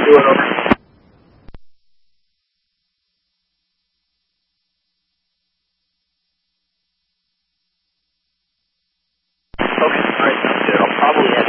do it over. Okay, alright, sounds good. I'll probably head